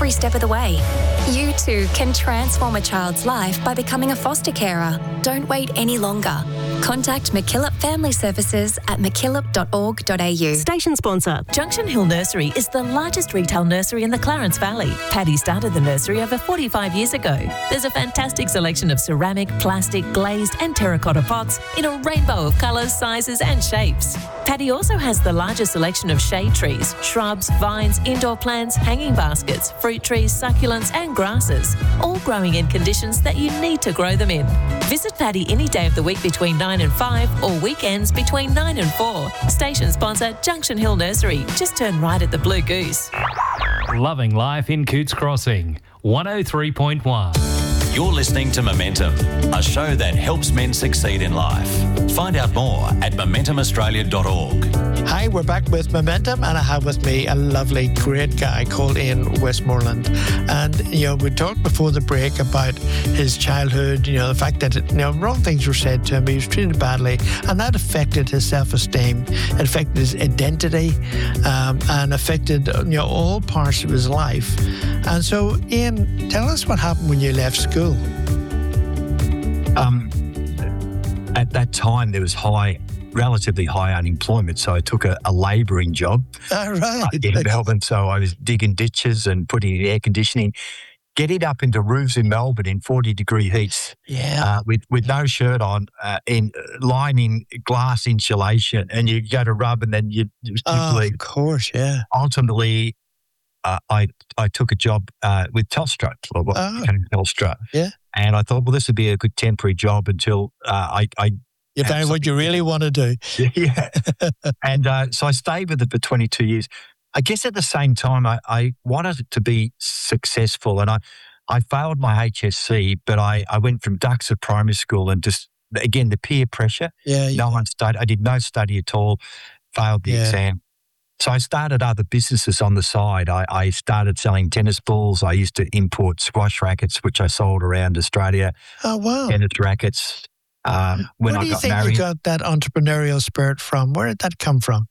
every step of the way. You too can transform a child's life by becoming a foster carer. Don't wait any longer. Contact MacKillop Family Services at mackillop.org.au. Station sponsor. Junction Hill Nursery is the largest retail nursery in the Clarence Valley. Paddy started the nursery over 45 years ago. There's a fantastic selection of ceramic, plastic, glazed and terracotta pots in a rainbow of colours, sizes and shapes. Paddy also has the largest selection of shade trees, shrubs, vines, indoor plants, hanging baskets, fruit trees, succulents and grasses, all growing in conditions that you need to grow them in. Visit Paddy any day of the week between 9 and 5 or weekends between 9 and 4. Station sponsor Junction Hill Nursery. Just turn right at the Blue Goose. Loving life in Cootes Crossing, 103.1. You're listening to Momentum, a show that helps men succeed in life. Find out more at momentumaustralia.org. Hi, we're back with Momentum, and I have with me a lovely, great guy called Ian Westmoreland. And, we talked before the break about his childhood, the fact that, wrong things were said to him, he was treated badly, and that affected his self-esteem, it affected his identity, and affected, all parts of his life. And so, Ian, tell us what happened when you left school. At that time, there was relatively high unemployment, so I took a labouring job in Melbourne. So I was digging ditches and putting in air conditioning, getting up into roofs in Melbourne in 40-degree heats, with no shirt on, in lining glass insulation, and you go to rub, and then you bleed. Of course, yeah. Ultimately, I took a job with Telstra, Telstra. Yeah. And I thought, well, this would be a good temporary job until you found what you really want to do. Yeah. And so I stayed with it for 22 years. I guess at the same time, I wanted it to be successful. And I failed my HSC, but I went from Duxford Primary School and just, again, the peer pressure. Yeah. No one studied. I did no study at all, failed the exam. So I started other businesses on the side. I started selling tennis balls. I used to import squash rackets, which I sold around Australia. Oh, wow. Tennis rackets. When Where I do you got think married, you got that entrepreneurial spirit from? Where did that come from?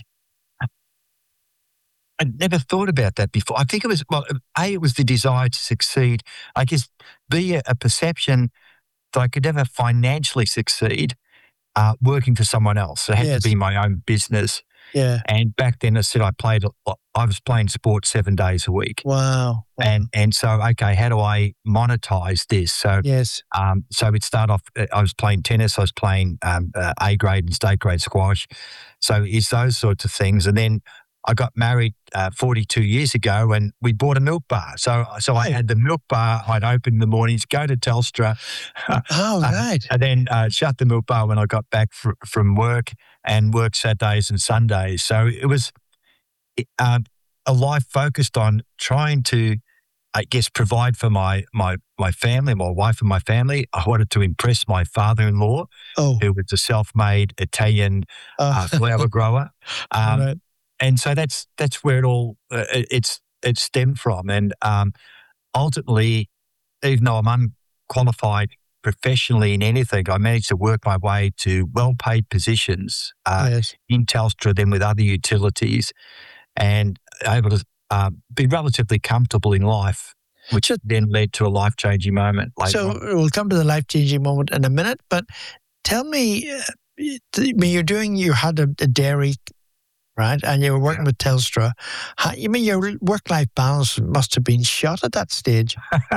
I never thought about that before. I think it was, it was the desire to succeed. I guess B, a perception that I could never financially succeed working for someone else. It had to be my own business. Yeah. And back then, I said I was playing sports 7 days a week. Wow. And so, okay, how do I monetize this? So, so it started off, I was playing tennis, I was playing A grade and state grade squash. So it's those sorts of things. And then I got married 42 years ago, and we bought a milk bar. So I had the milk bar. I'd open in the mornings, go to Telstra. Right. And then shut the milk bar when I got back from work, and work Saturdays and Sundays. So it was a life focused on trying to, I guess, provide for my family, my wife and my family. I wanted to impress my father-in-law, who was a self-made Italian flower grower. Right. And so that's where it all it stemmed from. And ultimately, even though I'm unqualified professionally in anything, I managed to work my way to well-paid positions in Telstra, then with other utilities, and able to be relatively comfortable in life, which then led to a life-changing moment later on. We'll come to the life-changing moment in a minute, but tell me, you had a dairy, right? And you were working with Telstra. Your work-life balance must have been shot at that stage.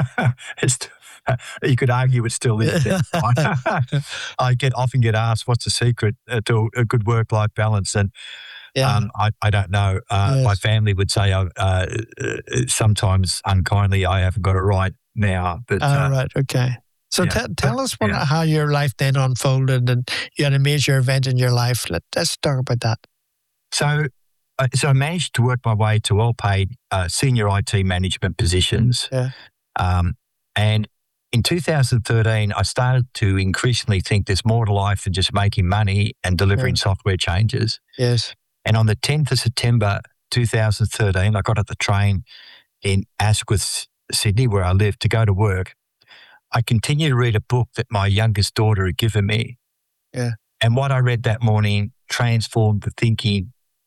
You could argue it still is. I often get asked, what's the secret to a good work-life balance? And I don't know. My family would say sometimes unkindly I haven't got it right now. But, right, okay. So tell us how your life then unfolded, and you had a major event in your life. Let's talk about that. So I managed to work my way to well-paid senior IT management positions. Yeah. And in 2013, I started to increasingly think there's more to life than just making money and delivering software changes. Yes. And on the 10th of September 2013, I got at the train in Asquith, Sydney, where I live, to go to work. I continued to read a book that my youngest daughter had given me. Yeah. And what I read that morning transformed the thinking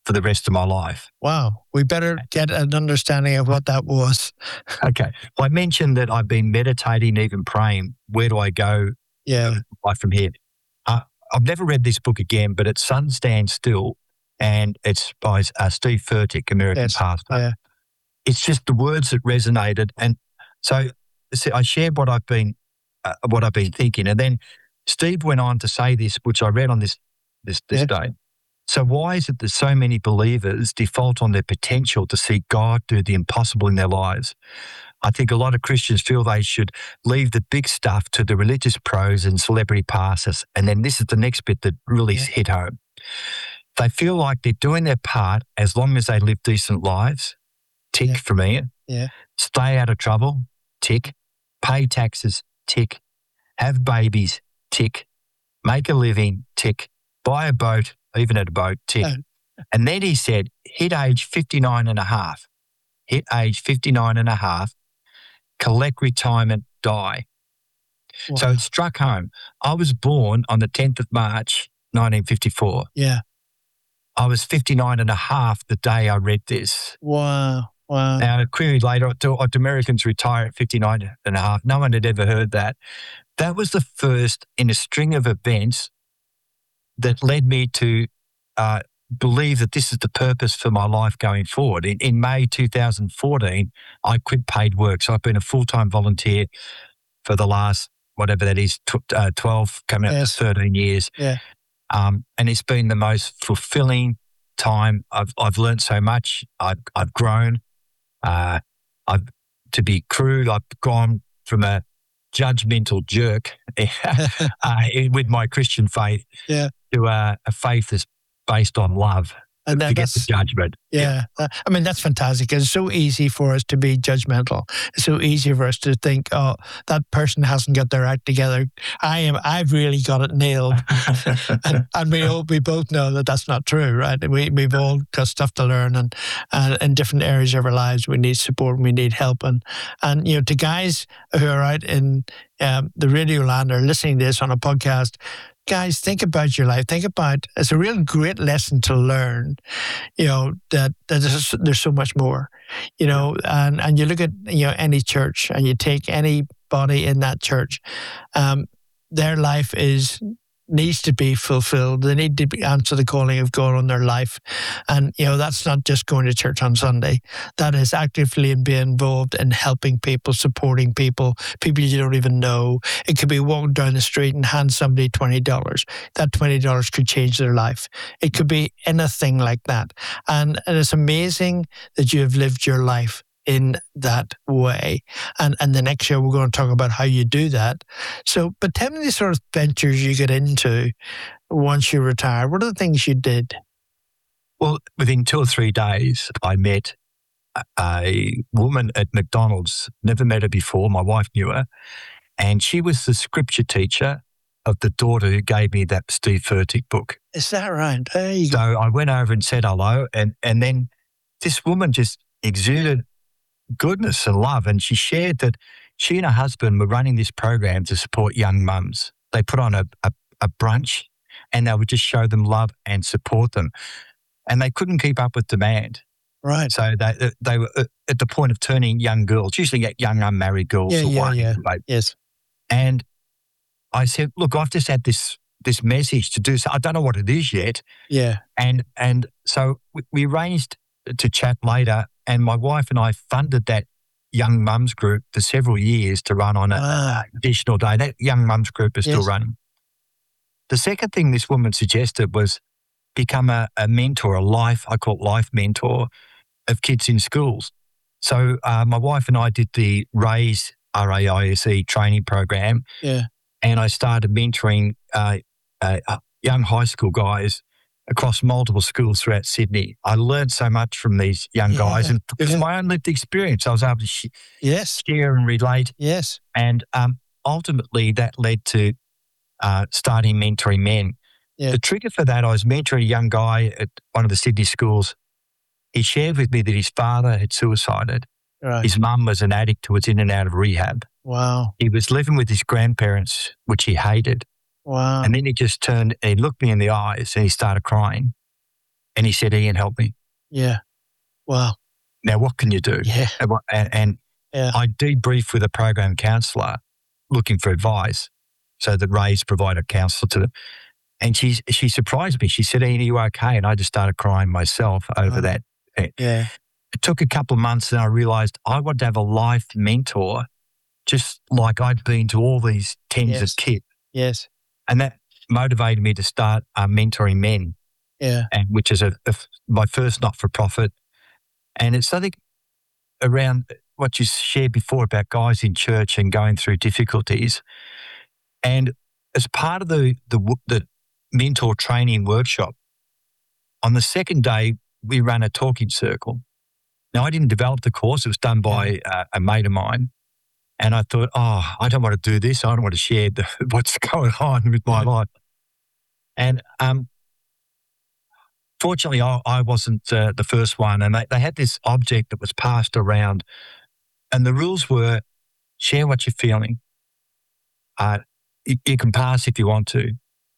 for the rest of my life. Wow. We better get an understanding of what that was. Okay. Well, I mentioned that I've been meditating, even praying. Where do I go right from here? I've never read this book again, but it's Sun Stand Still, and it's by Steve Furtick, American pastor. Yeah. It's just the words that resonated. And so I shared what I've been thinking. And then Steve went on to say this, which I read on this day. So why is it that so many believers default on their potential to see God do the impossible in their lives? I think a lot of Christians feel they should leave the big stuff to the religious pros and celebrity pastors. And then this is the next bit that really hit home. They feel like they're doing their part as long as they live decent lives. Tick for me. Yeah. Stay out of trouble. Tick. Pay taxes. Tick. Have babies. Tick. Make a living. Tick. Buy a boat. Even at a boat. Tick. And then he said, hit age 59 and a half. Hit age 59 and a half. Collect retirement. Die. Wow. So it struck home. I was born on the 10th of March, 1954. Yeah. I was 59 and a half the day I read this. Wow. Now, a query later, do Americans retire at 59 and a half? No one had ever heard that. That was the first in a string of events that led me to believe that this is the purpose for my life going forward. In May 2014, I quit paid work. So I've been a full-time volunteer for the last, whatever that is, 12, coming up to 13 years. Yeah. And it's been the most fulfilling time. I've learned so much. I've grown. To be crude, I've gone from a judgmental jerk with my Christian faith to a faith that's based on love. And forget the judgment. Yeah. I mean, that's fantastic. It's so easy for us to be judgmental. It's so easy for us to think, oh, that person hasn't got their act together. I've really got it nailed. and we both know that that's not true, right? We've all got stuff to learn, and in different areas of our lives, we need support and we need help. And to guys who are out in the radio land or listening to this on a podcast, guys, think about your life. Think about, it's a real great lesson to learn, that there's so much more, and you look at, any church and you take anybody in that church, their life needs to be fulfilled. They need to answer the calling of God on their life. And, that's not just going to church on Sunday. That is actively being involved in helping people, supporting people you don't even know. It could be walking down the street and hand somebody $20. That $20 could change their life. It could be anything like that. And it's amazing that you have lived your life in that way. And the next show, we're going to talk about how you do that. So, but tell me the sort of ventures you get into once you retire. What are the things you did? Well, within 2 or 3 days, I met a woman at McDonald's. Never met her before. My wife knew her. And she was the scripture teacher of the daughter who gave me that Steve Furtick book. Is that right? There you go. So I went over and said hello. And then this woman just exuded goodness and love. And she shared that she and her husband were running this program to support young mums. They put on a brunch and they would just show them love and support them. And they couldn't keep up with demand. Right. So they were at the point of turning young girls, usually young unmarried girls. Yes. And I said, look, I've just had this message to do. So I don't know what it is yet. Yeah. And so we arranged to chat later. And my wife and I funded that young mums group for several years to run on an additional day. That young mums group is still running. The second thing this woman suggested was become a mentor, I call it life mentor, of kids in schools. So my wife and I did the RAISE, R-A-I-S-E training program. Yeah. And I started mentoring young high school guys across multiple schools throughout Sydney. I learned so much from these young guys, and because of my own lived experience, I was able to share and relate. Yes. And ultimately, that led to starting mentoring men. Yeah. The trigger for that, I was mentoring a young guy at one of the Sydney schools. He shared with me that his father had suicided. Right. His mum was an addict who was in and out of rehab. Wow. He was living with his grandparents, which he hated. Wow. And then he just turned and he looked me in the eyes and he started crying. And he said, Ian, help me. Yeah. Wow. Now, what can you do? Yeah. And I debriefed with a program counsellor looking for advice. So that Ray's provided counsel to them. And she surprised me. She said, Ian, are you okay? And I just started crying myself over that. Yeah. It took a couple of months and I realised I wanted to have a life mentor, just like I'd been to all these tens of kids. Yes. And that motivated me to start mentoring men. Yeah. And which is my first not-for-profit. And it's something around what you shared before about guys in church and going through difficulties. And as part of the mentor training workshop, on the second day, we ran a talking circle. Now, I didn't develop the course. It was done by a mate of mine. And I thought, I don't want to do this. I don't want to share what's going on with my life. And fortunately, I wasn't the first one. And they had this object that was passed around. And the rules were share what you're feeling. You can pass if you want to.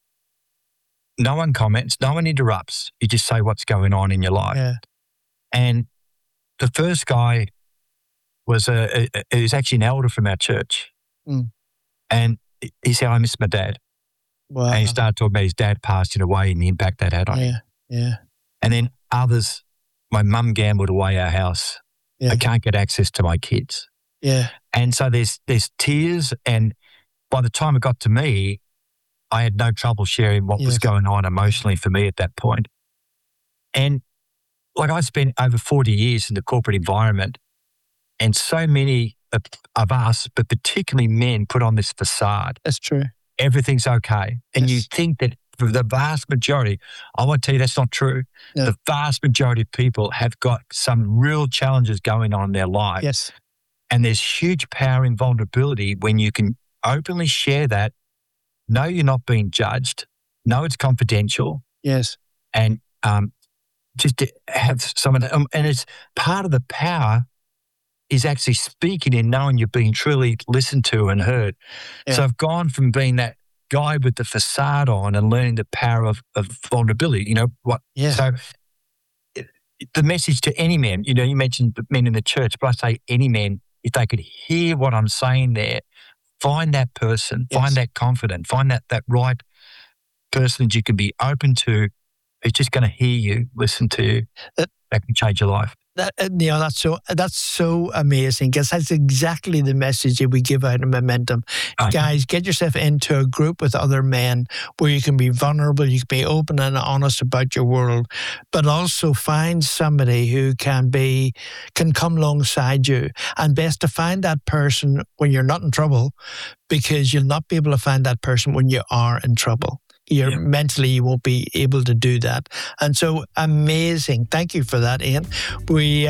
No one comments. No one interrupts. You just say what's going on in your life. Yeah. And the first guy was actually an elder from our church. Mm. And he said, I miss my dad. Wow. And he started talking about his dad passing away and the impact that had on him. Yeah. And then others, my mum gambled away our house. I can't get access to my kids. Yeah. And so there's tears. And by the time it got to me, I had no trouble sharing what was going on emotionally for me at that point. And like I spent over 40 years in the corporate environment, and so many of us, but particularly men, put on this facade. That's true. Everything's okay. And you think that for the vast majority, I want to tell you that's not true. No. The vast majority of people have got some real challenges going on in their life. Yes. And there's huge power in vulnerability when you can openly share that. Know you're not being judged. Know it's confidential. Yes. And just to have someone, and it's part of the power is actually speaking and knowing you're being truly listened to and heard. Yeah. So I've gone from being that guy with the facade on and learning the power of vulnerability. You know what? Yeah. So the message to any man, you know, you mentioned men in the church, but I say any man, if they could hear what I'm saying there, find that person, find that confident, find that right person that you can be open to, who's just going to hear you, listen to you. That can change your life. That's so amazing, because that's exactly the message that we give out in Momentum. Guys, get yourself into a group with other men where you can be vulnerable, you can be open and honest about your world, but also find somebody who can come alongside you. And best to find that person when you're not in trouble, because you'll not be able to find that person when you are in trouble. Mentally, you won't be able to do that. And so amazing. Thank you for that, Ian. We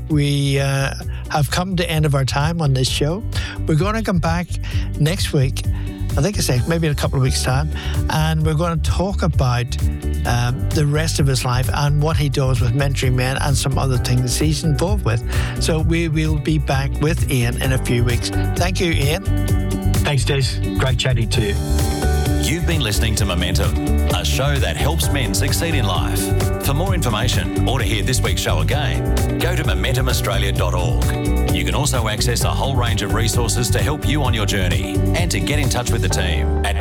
have come to the end of our time on this show. We're going to come back next week, I think it's maybe in a couple of weeks' time, and we're going to talk about the rest of his life and what he does with mentoring men and some other things he's involved with. So we will be back with Ian in a few weeks. Thank you, Ian. Thanks, Des. Great chatting to you. You've been listening to Momentum, a show that helps men succeed in life. For more information or to hear this week's show again, go to MomentumAustralia.org. You can also access a whole range of resources to help you on your journey and to get in touch with the team at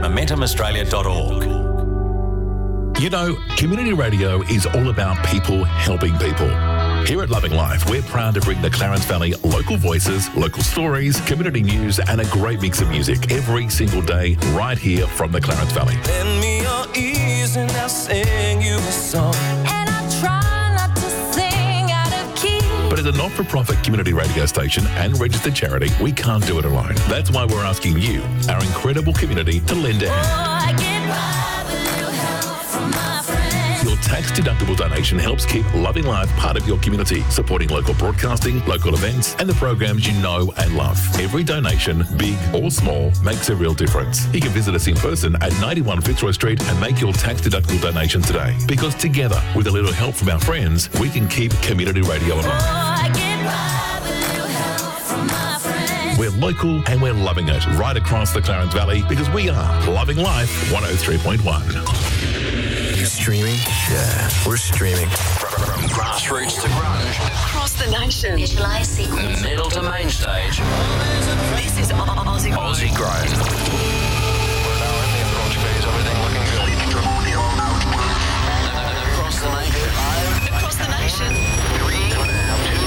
MomentumAustralia.org. You know, community radio is all about people helping people. Here at Loving Life, we're proud to bring the Clarence Valley local voices, local stories, community news, and a great mix of music every single day right here from the Clarence Valley. Lend me your ears and I'll sing you a song. And I try not to sing out of key. But as a not-for-profit community radio station and registered charity, we can't do it alone. That's why we're asking you, our incredible community, to lend a hand. I get by with a little help from my friends. Your tax-deductible donation helps keep Loving Life part of your community, supporting local broadcasting, local events, and the programs you know and love. Every donation, big or small, makes a real difference. You can visit us in person at 91 Fitzroy Street and make your tax-deductible donation today. Because together, with a little help from our friends, we can keep community radio alive. I get by with a little help from my friends. We're local and we're loving it right across the Clarence Valley, because we are Loving Life 103.1. Streaming Yeah, we're streaming. From grassroots to grunge. Across the nation. Visualize sequence. Middle to main stage. This is Aussie Grown. Aussie Grown. We're now in the approach phase. Everything looking good. Across the nation. Across the nation. 3, 2, 1.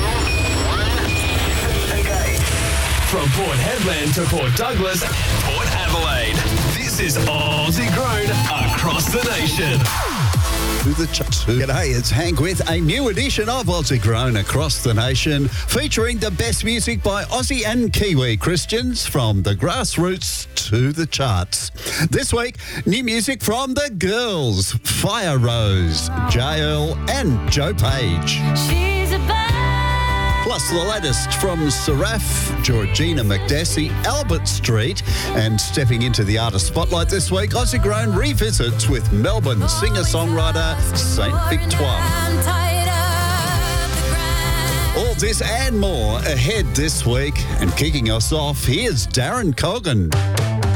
Okay. From Port Hedland to Port Douglas and Port Adelaide, this is Aussie Grown across the nation. To the G'day, it's Hank with a new edition of Aussie Grown across the nation, featuring the best music by Aussie and Kiwi Christians from the grassroots to the charts. This week, new music from the girls, Fire Rose, JL and Joe Page. She's a Plus the latest from Seraph, Georgina McDessie, Albert Street, and stepping into the artist spotlight this week, Aussie Grown revisits with Melbourne singer-songwriter Saint Victoire. All this and more ahead this week, and kicking us off, here's Darren Cogan.